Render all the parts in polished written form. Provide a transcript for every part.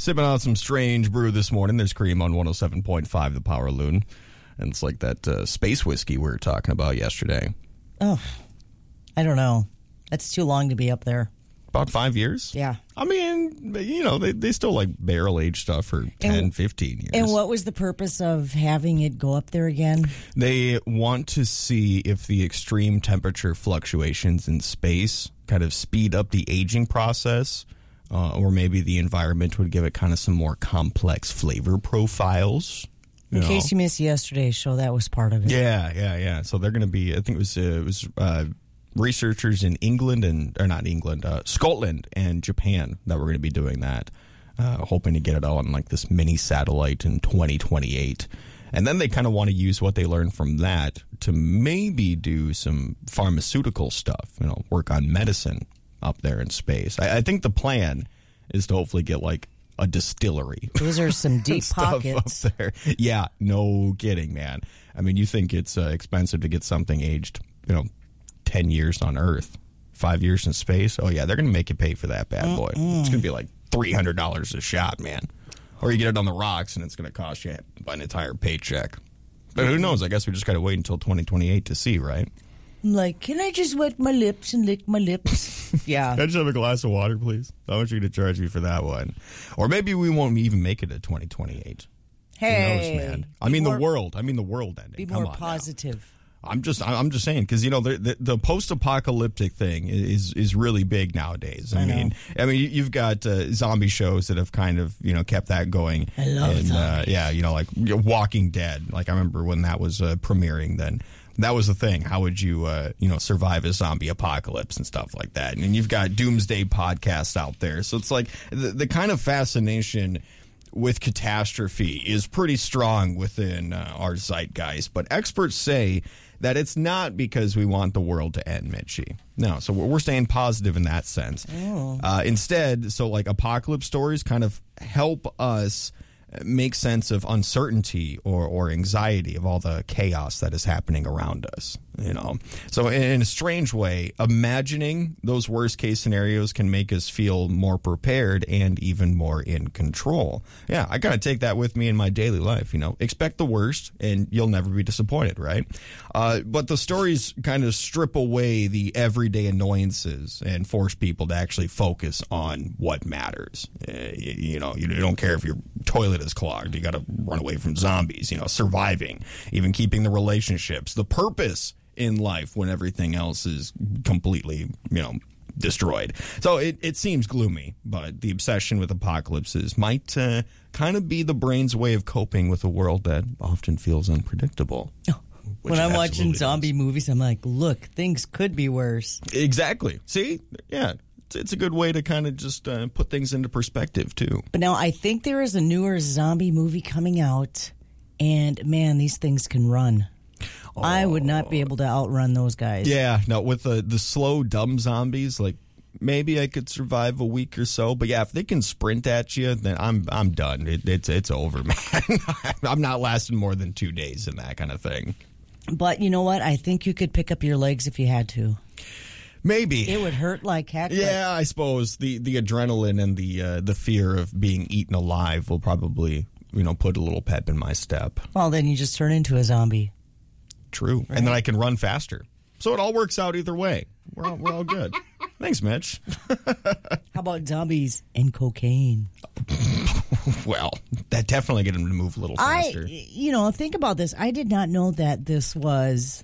Sipping on some strange brew this morning. There's Cream on 107.5, the Power Loon. And it's like that space whiskey we were talking about yesterday. Oh, I don't know. That's too long to be up there. About 5 years? Yeah. I mean, you know, they still like barrel-aged stuff for 10, 15 years. And what was the purpose of having it go up there again? They want to see if the extreme temperature fluctuations in space kind of speed up the aging process, or maybe the environment would give it kind of some more complex flavor profiles. In case you missed yesterday's show, that was part of it. Yeah. So they're going to be, I think it was researchers in Scotland and Japan that were going to be doing that, hoping to get it on like this mini satellite in 2028. And then they kind of want to use what they learned from that to maybe do some pharmaceutical stuff, you know, work on medicine up there in space. I think the plan is to hopefully get like a distillery. Those are some deep pockets up there. Yeah, no kidding, man. I mean, you think it's expensive to get something aged, 10 years on Earth, 5 years in space. Oh, yeah, they're going to make you pay for that bad boy. It's going to be like $300 a shot, man. Or you get it on the rocks, and it's going to cost you an entire paycheck. But who knows? I guess we just got to wait until 2028 to see, right? I'm like, can I just wet my lips and lick my lips? Yeah. Can I just have a glass of water, please? How much are you going to charge me for that one? Or maybe we won't even make it to 2028. Hey. Who knows, man? I mean, the world ending. Be more positive. Now. I'm just saying, because the post-apocalyptic thing is really big nowadays. I mean you've got zombie shows that have kind of kept that going. I love zombies. Like Walking Dead. Like I remember when that was premiering. Then that was the thing. How would you survive a zombie apocalypse and stuff like that? And you've got doomsday podcasts out there. So it's like the kind of fascination with catastrophe is pretty strong within our zeitgeist. But experts say that it's not because we want the world to end, Mitchie. No, so we're staying positive in that sense. Oh. Instead, so like apocalypse stories kind of help us make sense of uncertainty or anxiety of all the chaos that is happening around us, So in a strange way, imagining those worst case scenarios can make us feel more prepared and even more in control. Yeah, I gotta take that with me in my daily life, Expect the worst and you'll never be disappointed, right? But the stories kind of strip away the everyday annoyances and force people to actually focus on what matters. You don't care if your toilet is clogged. You got to run away from zombies, surviving, even keeping the relationships, the purpose in life when everything else is completely, destroyed. So it seems gloomy, but the obsession with apocalypses might kind of be the brain's way of coping with a world that often feels unpredictable. When I'm watching zombie movies, I'm like, look, things could be worse. Exactly. See? Yeah. It's a good way to kind of just put things into perspective, too. But now I think there is a newer zombie movie coming out, and, man, these things can run. Oh. I would not be able to outrun those guys. Yeah, no, with the slow, dumb zombies, like, maybe I could survive a week or so. But, yeah, if they can sprint at you, then I'm done. It's over, man. I'm not lasting more than 2 days in that kind of thing. But you know what? I think you could pick up your legs if you had to. Maybe. It would hurt like heck. Yeah, I suppose the adrenaline and the fear of being eaten alive will probably, put a little pep in my step. Well, then you just turn into a zombie. True. Right. And then I can run faster. So it all works out either way. We're all good. Thanks, Mitch. How about zombies and cocaine? Well, that definitely get them to move a little faster. Think about this. I did not know that this was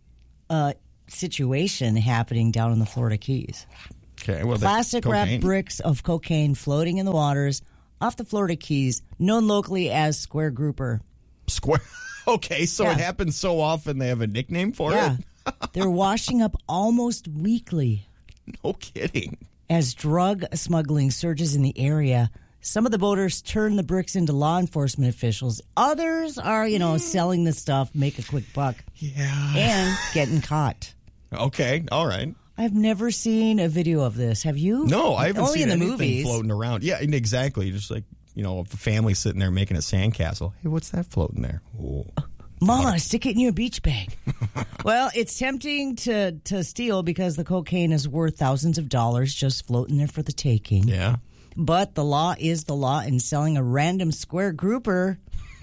situation happening down in the Florida Keys. Okay, well, plastic wrapped bricks of cocaine floating in the waters off the Florida Keys, known locally as Square Grouper. Square? Okay, so It happens so often they have a nickname for it? They're washing up almost weekly. No kidding. As drug smuggling surges in the area, some of the boaters turn the bricks into law enforcement officials. Others are, selling the stuff, make a quick buck. Yeah. And getting caught. Okay, all right. I've never seen a video of this. Have you? No, I haven't Only seen in the anything movies. Floating around. Yeah, exactly. Just like, a family sitting there making a sandcastle. Hey, what's that floating there? Oh. Mama, stick it in your beach bag. Well, it's tempting to steal because the cocaine is worth thousands of dollars just floating there for the taking. Yeah. But the law is the law, and selling a random square grouper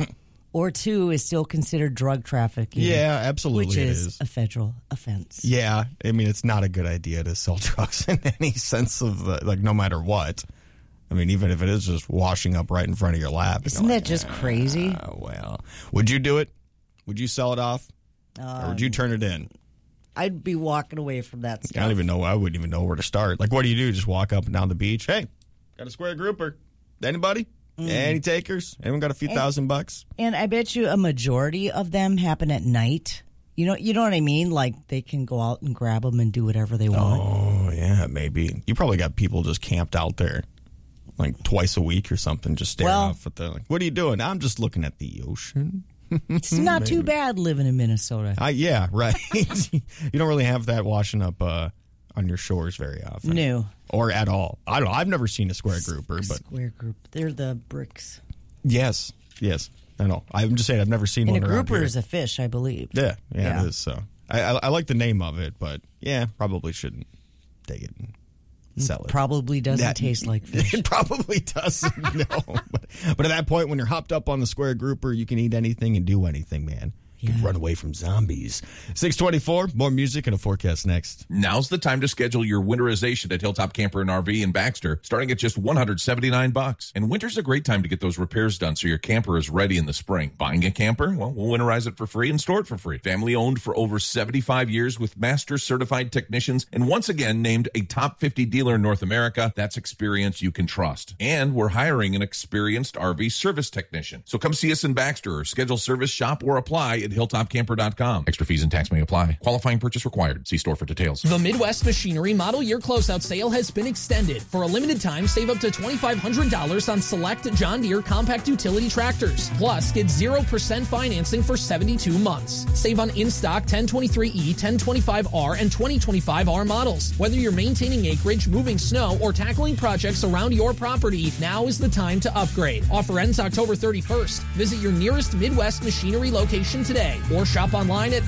or two is still considered drug trafficking. Yeah, absolutely. Which it is a federal offense. Yeah, I mean, it's not a good idea to sell drugs in any sense of no matter what. I mean, even if it is just washing up right in front of your lap. Isn't that just crazy? Well, would you do it? Would you sell it off? Or would you turn it in? I'd be walking away from that stuff. I wouldn't even know where to start. Like, what do you do? Just walk up and down the beach? Hey, got a square grouper. Anybody? Any takers? Anyone got a few $1,000? And I bet you a majority of them happen at night. You know what I mean? Like, they can go out and grab them and do whatever they want. Oh, yeah, maybe. You probably got people just camped out there, like twice a week or something, just staring off at the, like, what are you doing? I'm just looking at the ocean. It's not too bad living in Minnesota. Yeah, right. You don't really have that washing up on your shores very often. No. Or at all. I don't know. I've never seen a square grouper. But square group. They're the bricks. Yes. I know. I'm just saying I've never seen one around here. And a grouper is a fish, I believe. Yeah, it is. So I like the name of it, but yeah, probably shouldn't take it and sell it. Probably doesn't taste like fish. It probably doesn't, no. But at that point, when you're hopped up on the square grouper, you can eat anything and do anything, man. You can run away from zombies. 6:24, more music and a forecast next. Now's the time to schedule your winterization at Hilltop Camper and RV in Baxter, starting at just $179. And winter's a great time to get those repairs done so your camper is ready in the spring. Buying a camper? Well, we'll winterize it for free and store it for free. Family owned for over 75 years with master certified technicians, and once again named a top 50 dealer in North America. That's experience you can trust. And we're hiring an experienced RV service technician. So come see us in Baxter or schedule service, shop, or apply at hilltopcamper.com. Extra fees and tax may apply. Qualifying purchase required. See store for details. The Midwest Machinery Model Year Closeout Sale has been extended. For a limited time, save up to $2,500 on select John Deere compact utility tractors. Plus, get 0% financing for 72 months. Save on in-stock 1023E, 1025R, and 2025R models. Whether you're maintaining acreage, moving snow, or tackling projects around your property, now is the time to upgrade. Offer ends October 31st. Visit your nearest Midwest Machinery location today or shop online at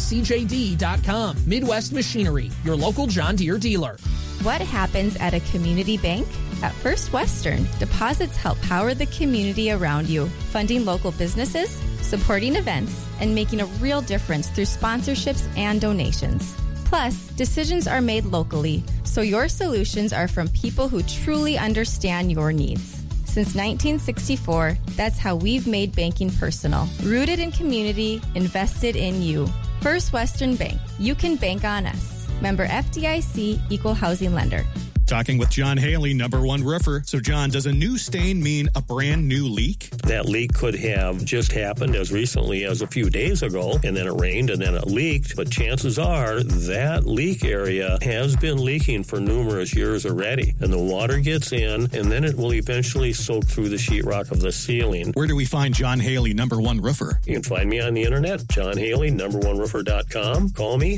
mmcjd.com. Midwest Machinery, your local John Deere dealer. What happens at a community bank? At First Western, deposits help power the community around you, funding local businesses, supporting events, and making a real difference through sponsorships and donations. Plus, decisions are made locally, so your solutions are from people who truly understand your needs. Since 1964, that's how we've made banking personal. Rooted in community, invested in you. First Western Bank. You can bank on us. Member FDIC, Equal Housing Lender. Talking with John Haley, #1 roofer. So, John, does a new stain mean a brand new leak? That leak could have just happened as recently as a few days ago, and then it rained and then it leaked. But chances are that leak area has been leaking for numerous years already. And the water gets in, and then it will eventually soak through the sheetrock of the ceiling. Where do we find John Haley, #1 roofer? You can find me on the internet, John Haley, #1roofer.com. Call me,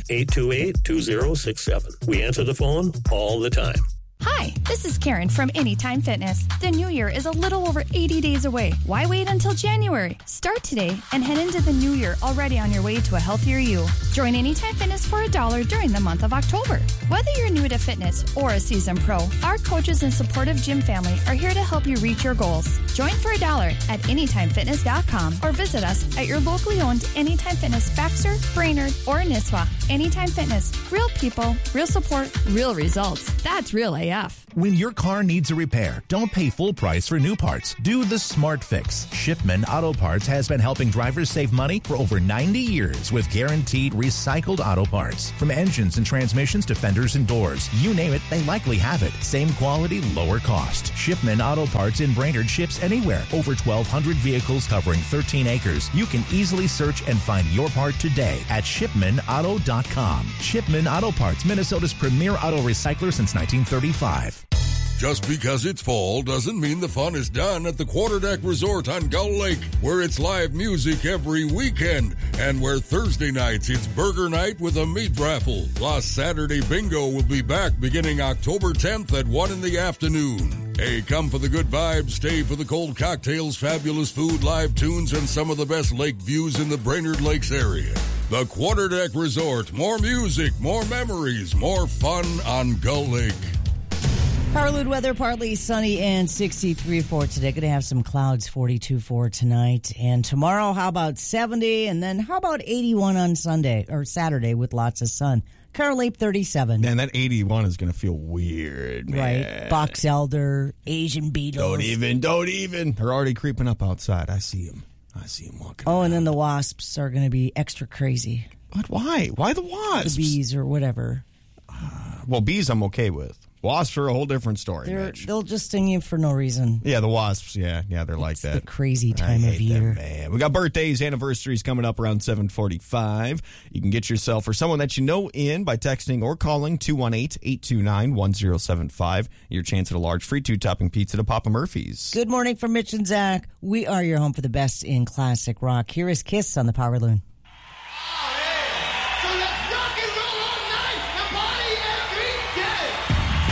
828-2067. We answer the phone all the time. Hi, this is Karen from Anytime Fitness. The new year is a little over 80 days away. Why wait until January? Start today and head into the new year already on your way to a healthier you. Join Anytime Fitness for $1 during the month of October. Whether you're new to fitness or a seasoned pro, our coaches and supportive gym family are here to help you reach your goals. Join for $1 at AnytimeFitness.com or visit us at your locally owned Anytime Fitness Baxter, Brainerd, or Nisswa. Anytime Fitness. Real people, real support, real results. That's real AF. When your car needs a repair, don't pay full price for new parts. Do the smart fix. Shipman Auto Parts has been helping drivers save money for over 90 years with guaranteed recycled auto parts. From engines and transmissions to fenders and doors, you name it, they likely have it. Same quality, lower cost. Shipman Auto Parts in Brainerd ships anywhere. Over 1,200 vehicles covering 13 acres. You can easily search and find your part today at shipmanauto.com. Shipman Auto Parts, Minnesota's premier auto recycler since 1935. Just because it's fall doesn't mean the fun is done at the Quarterdeck Resort on Gull Lake, where it's live music every weekend, and where Thursday nights it's burger night with a meat raffle. Plus, Saturday bingo will be back beginning October 10th at 1 in the afternoon. Hey, come for the good vibes, stay for the cold cocktails, fabulous food, live tunes, and some of the best lake views in the Brainerd Lakes area. The Quarterdeck Resort. More music, more memories, more fun on Gull Lake. Powerloon weather, partly sunny and 63 for today. Going to have some clouds, 42 for tonight. And tomorrow, how about 70? And then how about 81 on Sunday or Saturday with lots of sun? Carol Lake, 37. Man, that 81 is going to feel weird, man. Right. Box elder, Asian beetles. Don't even. They're already creeping up outside. I see them walking Oh, around. and then the wasps are going to be extra crazy. But why? Why the wasps? The bees or whatever. Well, bees I'm okay with. Wasps are a whole different story, Mitch. They'll just sting you for no reason. Yeah, the wasps. Yeah, they're like that. The crazy time of year. Man, we got birthdays, anniversaries coming up around 7:45. You can get yourself or someone that you know in by texting or calling 218-829-1075. Your chance at a large free 2-topping pizza to Papa Murphy's. Good morning from Mitch and Zach. We are your home for the best in classic rock. Here is Kiss on the Power Loon.